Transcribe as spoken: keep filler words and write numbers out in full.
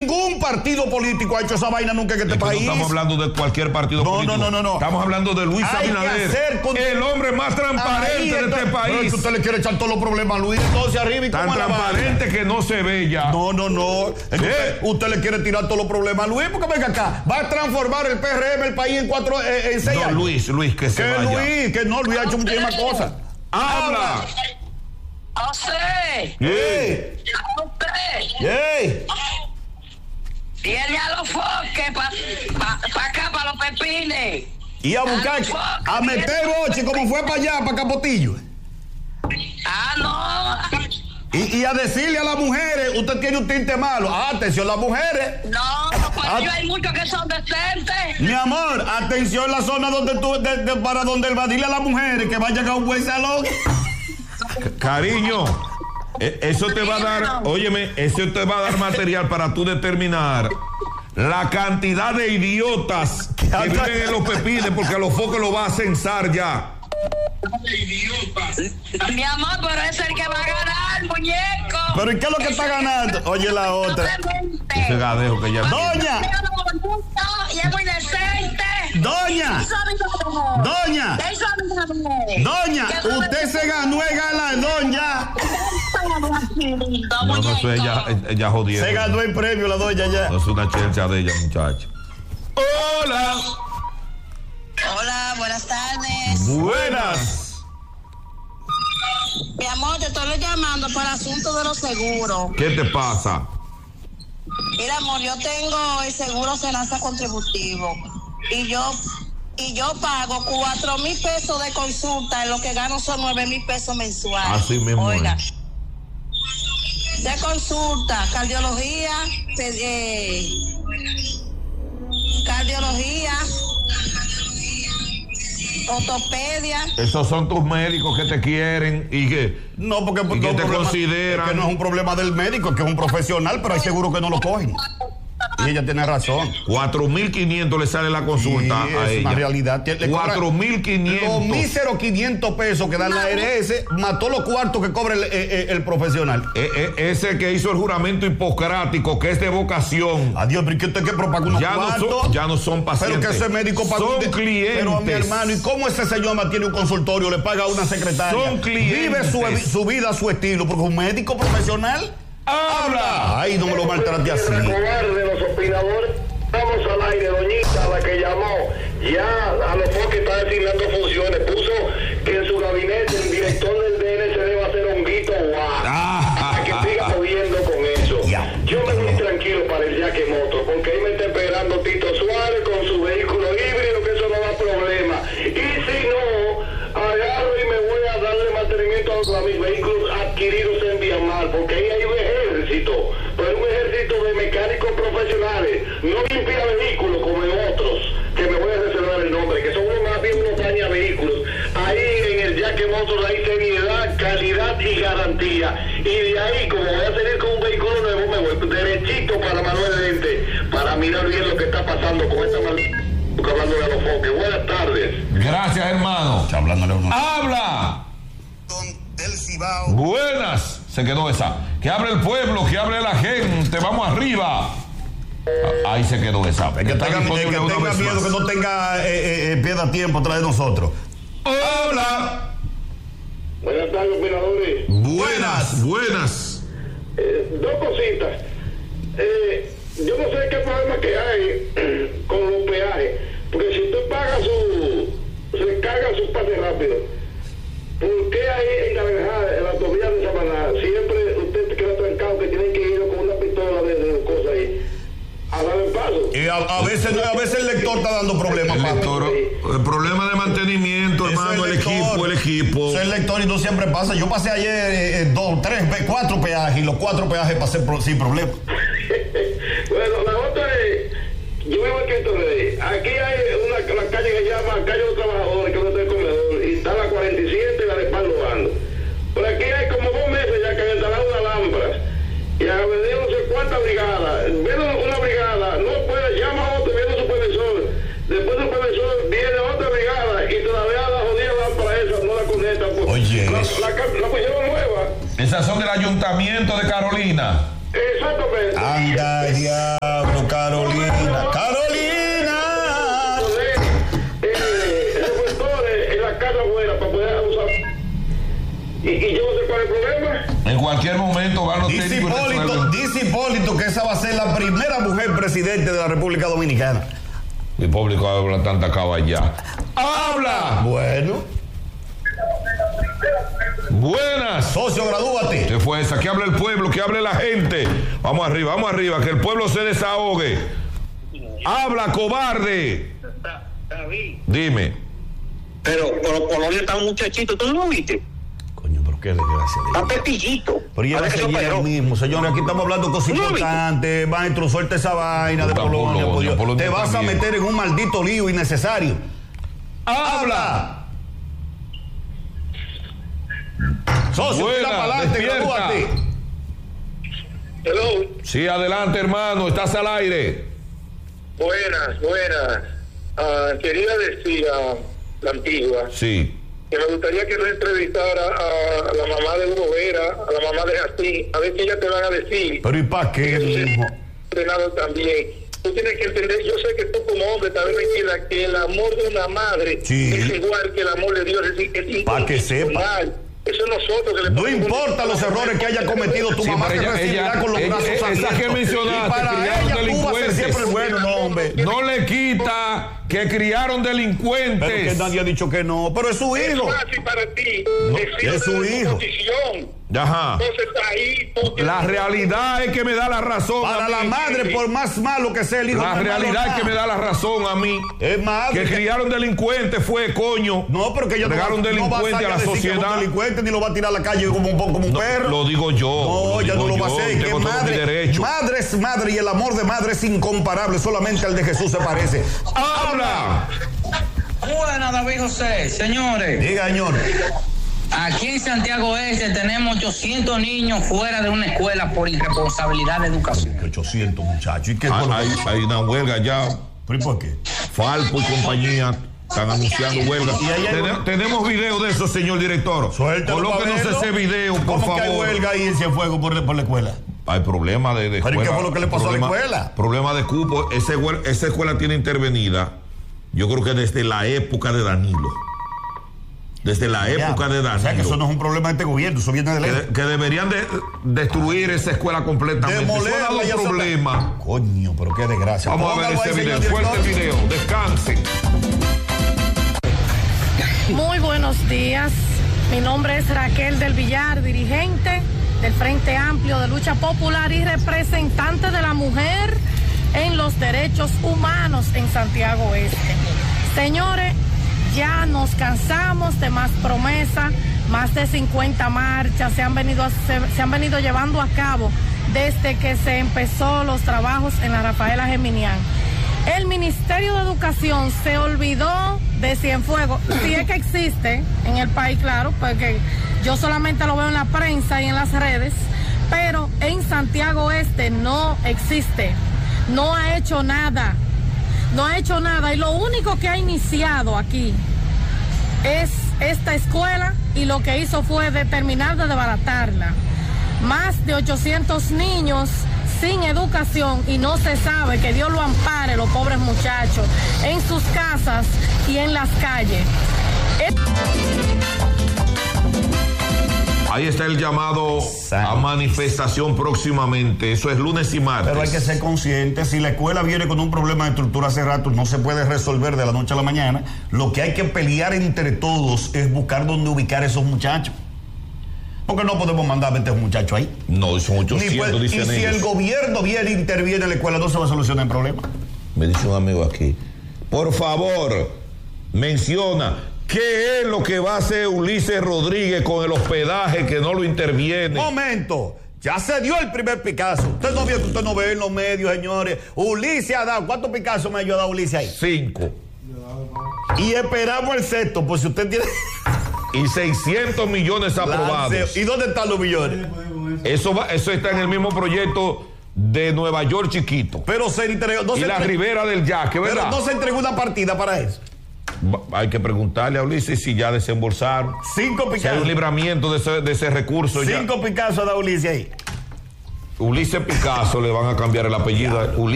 ningún partido político ha hecho esa vaina nunca en este es que país. No estamos hablando de cualquier partido no, político. No, no, no, no. Estamos hablando de Luis Hay Abinader, con... el hombre más transparente Ahí, de entonces, este país. Pero es que usted le quiere echar todos los problemas a Luis, entonces arriba y tan como transparente que no se ve ya. No, no, no. Es que usted, usted le quiere tirar todos los problemas a Luis, porque venga acá, va a transformar el P R M el país en cuatro, eh, en seis no, años. Luis, Luis, que se que vaya. Luis, que no, Luis ha hecho muchísimas cosas. ¡Habla! José. ¡Ey! ¡Ey! Viene a los foques para pa, pa acá, para los pepines. Y a buscar, a meter boche como fue para allá, para Capotillo. Ah, no. Y, y a decirle a las mujeres, usted tiene un tinte malo. Ah, atención, las mujeres. No, no, pues Ah, yo hay muchos que son decentes. Mi amor, atención la zona donde tú, de, de, para donde él va. Dile a las mujeres que vayan a un buen salón. Cariño, eso te va a dar, óyeme, eso te va a dar material para tú determinar la cantidad de idiotas que viven en los pepines, porque a los focos lo va a censar ya. Mi amor, pero es el que va a ganar, muñeco. Pero ¿y qué es lo que está ganando? Oye la otra. Ese gadejo que ya. Doña. Y es muy decente. Doña. Doña. Doña, usted se ganó el galardón ya. No, no, eso es ella, ella jodiendo. Se ganó el premio la doña ya. No es una chelcha de ella, muchacho. Hola. Hola, buenas tardes. Buenas. Mi amor, te estoy llamando para el asunto de los seguros. ¿Qué te pasa? Mira, amor, yo tengo el seguro Senasa contributivo y yo y yo pago cuatro mil pesos de consulta, en lo que gano son nueve mil pesos mensuales. Así mismo. Oiga, es. de consulta, cardiología, eh, cardiología, ortopedia. Esos son tus médicos que te quieren y que No, porque y que no, te problema, consideran. es que no es un problema del médico, es que es un profesional, pero hay seguro que no lo cogen. Y ella tiene razón. cuatro mil quinientos le sale la consulta Sí, a es ella. una realidad. Le cobran cuatro mil quinientos. Los míseros quinientos pesos que dan la A R S mató los cuartos que cobra el, el, el profesional. E, e, ese que hizo el juramento hipocrático, que es de vocación. Adiós, pero ¿y qué usted que propaga unos Ya no, cuartos? son, ya no son pacientes. Pero que ese médico paga son un- clientes. Pero mi hermano, ¿y cómo ese señor mantiene un consultorio? Le paga a una secretaria. Son clientes. Vive su, su vida a su estilo, porque un médico profesional. ¡Habla! Ay, no me lo maltrate así. El cobarde de los opinadores. Vamos al aire, doñita, la que llamó. Ya a lo mejor que está designando funciones. Puso que en su gabinete el director del D N C D va a ser honguito guau. Ah. Para que siga jodiendo con eso. Ya. Yo me voy tranquilo para el Yaque Moto, porque ahí me está esperando Tito Suárez con su vehículo híbrido, que eso no da problema. Y si no, agarro y me voy a darle mantenimiento a mis vehículos adquiridos en Viamar, porque ahí hay un ejército, pero un ejército de mecánicos profesionales, no limpia vehículos como en otros, que me voy a reservar el nombre, que son unos más bien unos daña vehículos. Ahí en el Yaque Motos hay seriedad, calidad y garantía. Y de ahí, como voy a salir con un vehículo nuevo, me voy derechito para Manuel Dente, para mirar bien lo que está pasando con esta maldita hablando de los foques. Buenas tardes. Gracias, hermano. Hablándole a uno. ¡Habla! Del Cibao. Buenas. Se quedó esa. Que hable el pueblo, que hable la gente. Vamos arriba. Ah, ahí se quedó esa. Que Está tenga, disponible que una tenga vez miedo, más. que no tenga, eh, eh, pierda tiempo atrás de nosotros. Hola. Buenas tardes, operadores. Buenas, buenas. Eh, dos cositas. Eh, yo no sé qué problema que hay con los peajes, porque si usted paga su, se carga su pase rápido, ¿por qué ahí en la verjada, en la autovía de Samaná, siempre usted queda trancado que tienen que ir con una pistola de, de cosas ahí a dar el paso? Y a, a veces a veces el lector está dando problemas, El papi. lector, el problema de mantenimiento, Eso hermano, es el lector. equipo, el equipo. Eso es lector y no siempre pasa. Yo pasé ayer eh, eh, dos, tres, pe- cuatro peajes y los cuatro peajes pasé pro- sin problema. Bueno, la otra es, yo vivo aquí en Torrey. Aquí hay una, una calle que se llama Calle de los Trabajadores, que es donde está el comedor, y está la cuarenta y siete y la de Palo Bando. Por aquí hay como dos meses ya que han instalado una lámpara. Y a venir no sé cuántas brigadas. Viene una brigada, no puede, llama a otro, viene el supervisor. Después el supervisor viene otra brigada y todavía la jodida lámpara esa no la conectan. Pues, Oye, la, eso. la, la, la pusieron nueva. Esas son del ayuntamiento de Carolina. Exactamente. Anda ya. Carolina. ¡Carolina! Eh, reflectores en la casa afuera para poder usar. Y, y yo no sé cuál es el problema. En cualquier momento van los Dice técnicos y Hipólito, resuelven. dice Hipólito que esa va a ser la primera mujer presidente de la República Dominicana. Mi público habla tanta caballa. ¡Habla! Bueno. Buenas. Socio, gradúate. ¿Qué fue esa? Que hable el pueblo, que hable la gente. Vamos arriba, vamos arriba, que el pueblo se desahogue. Habla, cobarde. David. Dime. Pero por los colonias está un muchachito, ¿tú no lo viste? Coño, pero qué desgracia. Está pepillito. Pero ya va a seguir el mismo, señores. Aquí estamos hablando de cosas No, importantes. Maestro, suelta esa vaina de Puta Polonia, por Dios. Polonia Te vas también. a meter en un maldito lío innecesario. ¡Habla! Socio, Buena, tira para adelante, despierta. gradúate. Hello. Sí, adelante, hermano, estás al aire. Buenas, buenas. Ah, quería decir a la antigua Sí. que me gustaría que nos entrevistara a la mamá de Hugo Vera, a la mamá de Jacín, a ver si ellas te van a decir. Pero ¿y para qué, mijo? Entrenado también. Tú tienes que entender, yo sé que tú como hombre también me queda que el amor de una madre Sí. es igual que el amor de Dios, es decir, es Pa' que sepa. incondicional. Eso es nosotros que le No ponemos- importa los errores que haya cometido tu Sí, mamá, pero te ella- recibirá ella- con los ella- brazos esa abiertos. que mencionaste, Y para criaron ella tú vas a ser delincuentes. siempre el bueno, no, hombre. No le quita que criaron Pero que delincuentes. nadie ha dicho que no. Pero es su Es hijo. fácil para ti No, decir es su de la hijo. oposición. Ajá. Entonces ahí tú tienes- La realidad es que me da la razón. Para a la mí. madre, por más malo que sea el hijo. La no es malo realidad es que me nada. da la razón a mí. Es madre. Que criaron delincuentes fue, coño. No, porque ella no va, Regaron no va delincuente salir a la decir que es un sociedad. delincuente ni lo va a tirar a la calle como un, como un No, perro. lo digo yo. No, ella no digo lo va a yo, hacer. Que Tengo todo mi madre, derecho. madre es madre y el amor de madre es incomparable. Solamente al de Jesús se parece. ¡Habla! Buenas, David José. Señores, Diga, señor. aquí en Santiago Este tenemos ochocientos niños fuera de una escuela por irresponsabilidad de educación. ochocientos muchachos. ¿Y qué Ah, fue lo Hay, que- hay una huelga ya. ¿Pero y por qué? Falpo y compañía están anunciando huelga. Y ahí hay- Tene- tenemos video de eso, señor director. Suéltalo Colóquenos pa' verlo. ese video, por ¿Cómo que hay favor. huelga ahí en Cienfuegos por, por la escuela? Hay problema de, de ¿Pero y qué escuela. fue lo que le pasó a la Problema- escuela? Problema de cupo. Ese huel- esa escuela tiene intervenida, yo creo que desde la época de Danilo. Desde la Ya. época de O sea, que eso Danilo. no es un problema de este gobierno, eso viene de ley. Que, que deberían de destruir esa escuela completamente. Eso ha Demolerla dado y eso- problema. Coño, pero qué desgracia. Vamos a ver Póngalo ese ahí, video. señor Fuerte el director. video. Descansen. Muy buenos días. Mi nombre es Raquel del Villar, dirigente del Frente Amplio de Lucha Popular y representante de la mujer en los derechos humanos en Santiago Este. Señores, ya nos cansamos de más promesas, más de cincuenta marchas se han venido, a- se, se han venido llevando a cabo desde que se empezó los trabajos en la Rafaela Geminián. El Ministerio de Educación se olvidó de Cienfuegos, si es que existe en el país, claro, porque yo solamente lo veo en la prensa y en las redes, pero en Santiago Este no existe, no ha hecho nada, no ha hecho nada y lo único que ha iniciado aquí es esta escuela y lo que hizo fue determinar de desbaratarla. Más de ochocientos niños sin educación y no se sabe, que Dios lo ampare, los pobres muchachos, en sus casas y en las calles. Es- Ahí está el llamado a manifestación próximamente. Eso es lunes y martes. Pero hay que ser consciente, si la escuela viene con un problema de estructura hace rato, no se puede resolver de la noche a la mañana. Lo que hay que pelear entre todos es buscar dónde ubicar a esos muchachos. Porque no podemos mandar a veinte muchachos ahí. No, son Ni ochocientos, puede- y dicen si ellos. el gobierno viene e interviene en la escuela, no se va a solucionar el problema. Me dice un amigo aquí. Por favor, menciona qué es lo que va a hacer Ulises Rodríguez con el hospedaje que no lo interviene. Momento, ya se dio el primer Picasso. Usted no vio que usted no ve en los medios, señores. Ulises ha dado, ¿cuántos Picasso me ha ayudado Ulises ahí? Cinco. Y esperamos el sexto, pues si usted tiene... Y seiscientos millones aprobados. ¿Y dónde están los millones? Eso, va, eso está en el mismo proyecto de Nueva York chiquito. Pero se entregó... No y se la entregó- Ribera del Yaque, Pero ¿verdad? no se entregó una partida para eso. Va- Hay que preguntarle a Ulises si ya desembolsaron. Cinco Si hay Picasso. un libramiento de ese, de ese recurso ya. Cinco Picasso da Ulises ahí. Ulises Picasso le van a cambiar el apellido. a Ulises